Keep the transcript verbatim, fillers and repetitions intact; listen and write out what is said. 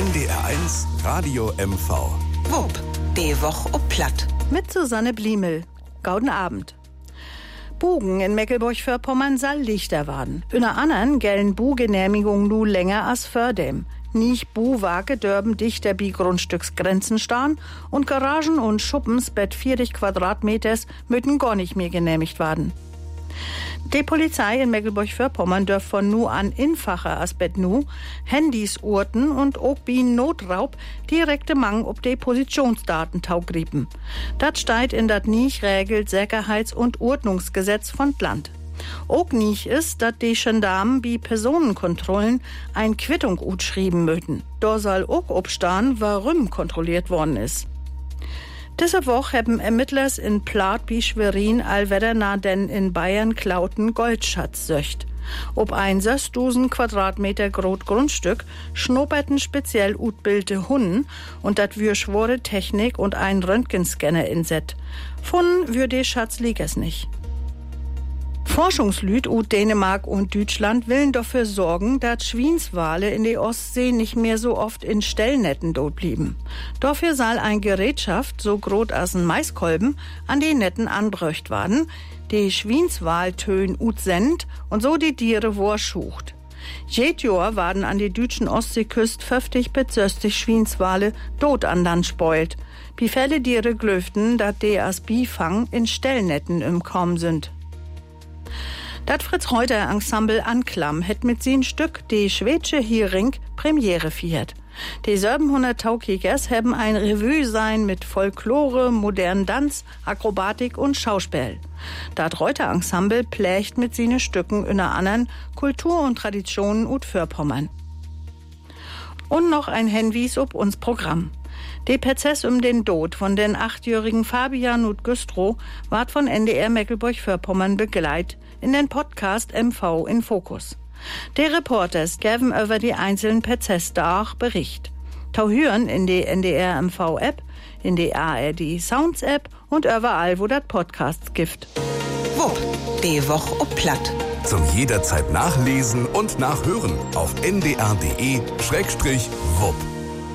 N D R eins Radio M V. Wupp, die Woch ob Platt. Mit Susanne Bliemel. Gauden Abend. Bugen in Mecklenburg-Vorpommern soll lichter werden. Unter anderem gelten Bu-Genehmigungen nu länger als vordem. Nicht Bu-Wage dürben dichter bi Grundstücksgrenzen stehen und Garagen und Schuppens bet vierzig Quadratmeters müssen gar nicht mehr genehmigt werden. Die Polizei in Mecklenburg-Vorpommern dürft von nu an einfacher als bet nu Handys orten und auch bi Notraub direkte Mang ob die Positionsdaten taugrieben. Das steht in dat nicht regelt Sicherheits- und Ordnungsgesetz von Land. Auch nicht ist, dass die Gendarmen bi Personenkontrollen ein Quittung utschrieben möchten. Da soll auch obstehen, warum kontrolliert worden ist. Diese Woche haben Ermittlers in Plath bi Schwerin allweder na denn in Bayern klauten Goldschatz söcht. Ob ein sechstausend Quadratmeter groß Grundstück schnupperten speziell utbildete Hunden und dat wir schwore Technik und ein Röntgenscanner inset. Von würde Schatz liegt es nicht. Forschungslüd ut Dänemark und Deutschland willen dafür sorgen, dass Schwienswale in der Ostsee nicht mehr so oft in Stellnetten dort blieben. Dafür soll ein Gerätschaft, so groß als ein Maiskolben, an die Netten anbröcht werden, die Schwienswaltönen ut sendt und so die Tiere vorschucht. Jed Jahr werden an die deutschen Ostseeküste fünfzig bis sechzig Schwienswale tot an Land spoilt. Wie viele Tiere glöften, dass die als Bifang in Stellnetten im Kommen sind. Das Fritz-Reuter-Ensemble Anklam hat mit sin Stück die schwedische Hering Premiere feiert. Die siebenhundert Taukikers haben ein Revue sein mit Folklore, modernen Tanz, Akrobatik und Schauspiel. Das Reuter-Ensemble plächt mit sine Stücken unter anderem Kultur und Traditionen ut Vorpommern. Und noch ein Hinweis ob uns Programm. Die Prozess um den Tod von den achtjährigen Fabian und Güstrow ward von N D R Mecklenburg-Vorpommern begleitet in den Podcast M V in Fokus. Die Reporters geben über die einzelnen Prozesse Bericht. Tau hören in die N D R M V App, in die A R D Sounds App und überall, wo das Podcasts gibt. Wupp, die Woch ob Platt. Zum jederzeit nachlesen und nachhören auf n d r punkt d e Schrägstrich wupp.